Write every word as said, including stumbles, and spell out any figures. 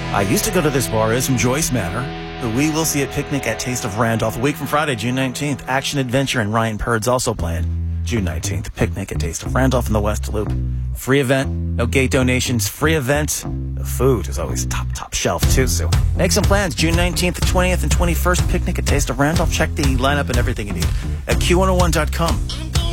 I used to go to this bar. It's from Joyce Manor. We will see a picnic at Taste of Randolph a week from Friday, June nineteenth. Action Adventure and Ryan Purd's also playing June nineteenth. Picnic at Taste of Randolph in the West Loop. Free event, no gate donations, free event. The food is always top, top shelf too, so make some plans. June nineteenth, twentieth, and twenty-first. Picnic at Taste of Randolph. Check the lineup and everything you need at Q one oh one dot com.